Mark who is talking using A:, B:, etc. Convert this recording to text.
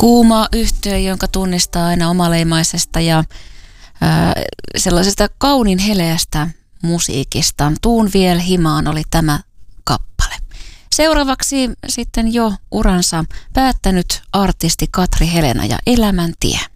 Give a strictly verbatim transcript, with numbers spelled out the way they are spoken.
A: Kuuma yhtye, jonka tunnistaa aina omaleimaisesta ja ää, sellaisesta kaunin heleästä musiikista. Tuun viel himaan oli tämä kappale. Seuraavaksi sitten jo uransa päättänyt artisti Katri Helena ja Elämäntie.